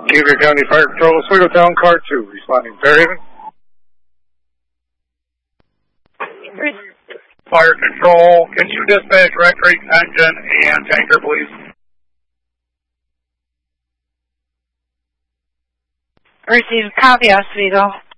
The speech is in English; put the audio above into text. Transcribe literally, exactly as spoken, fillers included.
Beaver County Fire Patrol, Oswego Town, Car two, responding. Fairhaven. Fire Control, can you dispatch electric, engine, and tanker, please? Receive. Copy, Oswego.